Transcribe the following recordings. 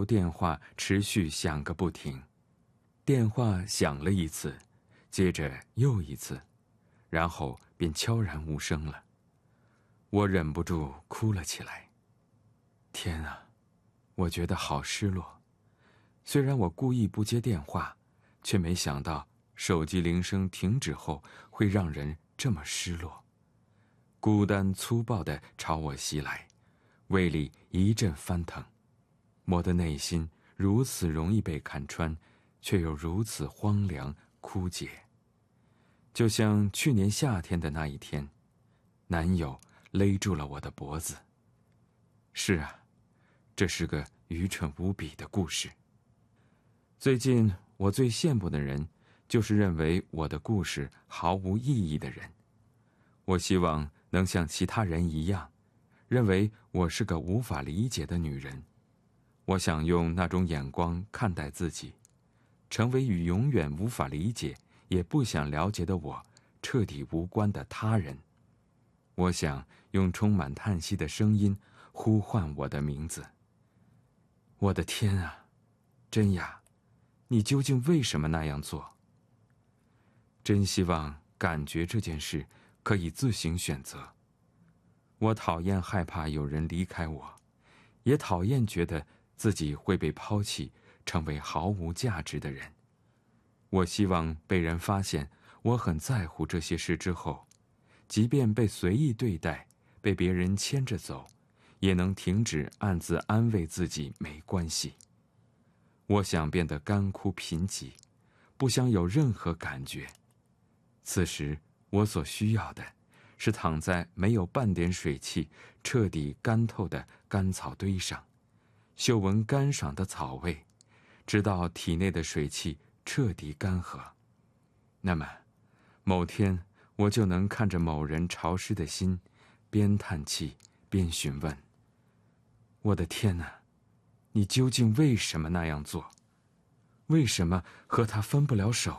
由电话持续响个不停。电话响了一次，接着又一次，然后便悄然无声了。我忍不住哭了起来。天啊，我觉得好失落。虽然我故意不接电话，却没想到手机铃声停止后会让人这么失落。孤单粗暴地朝我袭来，胃里一阵翻腾。我的内心如此容易被看穿，却又如此荒凉枯竭。就像去年夏天的那一天，男友勒住了我的脖子。是啊，这是个愚蠢无比的故事。最近我最羡慕的人，就是认为我的故事毫无意义的人。我希望能像其他人一样，认为我是个无法理解的女人。我想用那种眼光看待自己，成为与永远无法理解也不想了解的我彻底无关的他人。我想用充满叹息的声音呼唤我的名字。我的天啊，真雅，你究竟为什么那样做？真希望感觉这件事可以自行选择。我讨厌害怕有人离开我，也讨厌觉得自己会被抛弃，成为毫无价值的人。我希望被人发现我很在乎这些事之后，即便被随意对待，被别人牵着走，也能停止暗自安慰自己没关系。我想变得干枯贫瘠，不想有任何感觉。此时我所需要的是躺在没有半点水汽、彻底干透的干草堆上，嗅闻干爽的草味，直到体内的水汽彻底干涸。那么某天我就能看着某人潮湿的心，边叹气边询问：我的天哪，你究竟为什么那样做？为什么和他分不了手？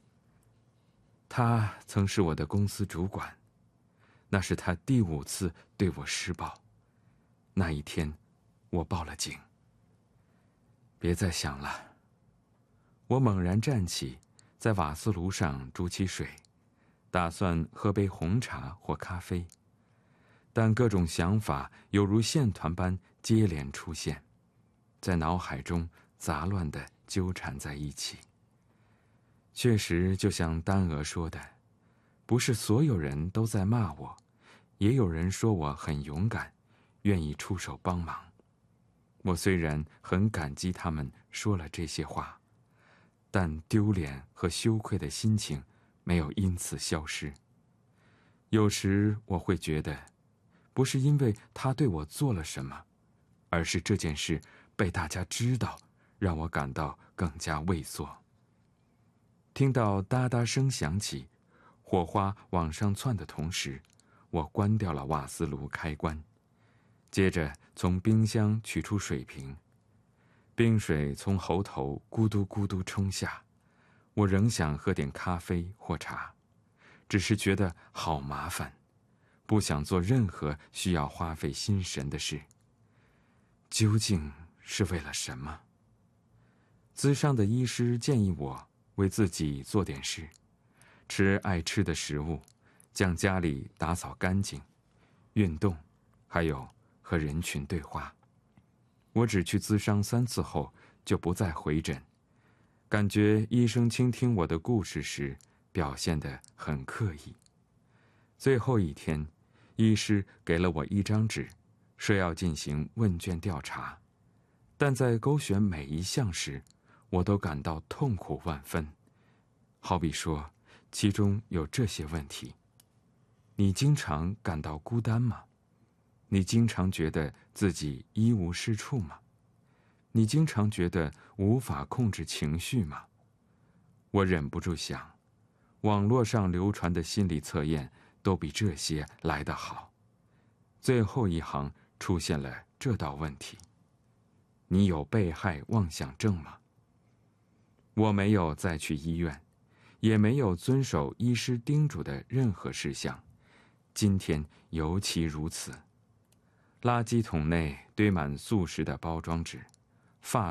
他曾是我的公司主管，那是他第5次对我施暴。那一天我报了警。别再想了。我猛然站起，在瓦斯炉上煮起水，打算喝杯红茶或咖啡，但各种想法犹如线团般接连出现，在脑海中杂乱地纠缠在一起。确实，就像丹娥说的，不是所有人都在骂我，也有人说我很勇敢，愿意出手帮忙。我虽然很感激他们说了这些话，但丢脸和羞愧的心情没有因此消失。有时我会觉得，不是因为他对我做了什么，而是这件事被大家知道，让我感到更加畏缩。听到哒哒声响起，火花往上窜的同时，我关掉了瓦斯炉开关，接着从冰箱取出水瓶，冰水从喉头咕嘟咕嘟冲下。我仍想喝点咖啡或茶，只是觉得好麻烦，不想做任何需要花费心神的事。究竟是为了什么？咨商的医师建议我为自己做点事，吃爱吃的食物，将家里打扫干净，运动，还有和人群对话。我只去咨商3次后就不再回诊，感觉医生倾听我的故事时表现得很刻意。最后一天，医师给了我1张纸，说要进行问卷调查，但在勾选每一项时，我都感到痛苦万分。好比说，其中有这些问题：你经常感到孤单吗？你经常觉得自己一无是处吗？你经常觉得无法控制情绪吗？我忍不住想，网络上流传的心理测验都比这些来得好。最后一行出现了这道问题：你有被害妄想症吗？我没有再去医院，也没有遵守医师叮嘱的任何事项，今天尤其如此。垃圾桶内堆满速食的包装纸，发